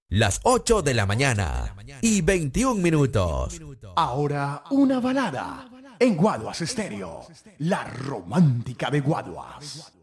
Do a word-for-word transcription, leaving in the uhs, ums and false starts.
Las ocho de la mañana y veintiún minutos. Ahora una balada en Guaduas Estéreo, la romántica de Guaduas.